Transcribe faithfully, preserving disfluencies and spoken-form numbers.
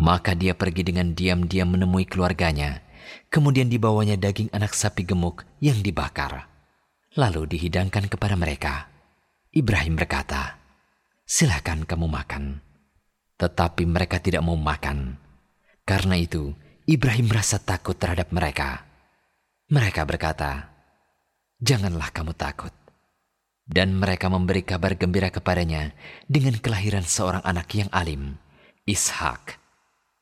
Maka dia pergi dengan diam-diam menemui keluarganya. Kemudian dibawanya daging anak sapi gemuk yang dibakar, lalu dihidangkan kepada mereka. Ibrahim berkata, "Silakan kamu makan." Tetapi mereka tidak mau makan. Karena itu, Ibrahim merasa takut terhadap mereka. Mereka berkata, "Janganlah kamu takut." Dan mereka memberi kabar gembira kepadanya dengan kelahiran seorang anak yang alim, Ishak.